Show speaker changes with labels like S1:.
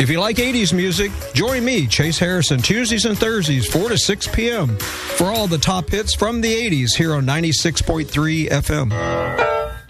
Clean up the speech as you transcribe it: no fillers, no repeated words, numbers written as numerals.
S1: If you like 80s music, join me, Chase Harrison, Tuesdays and Thursdays, 4 to 6 p.m. for all the top hits from the 80s here on 96.3 FM.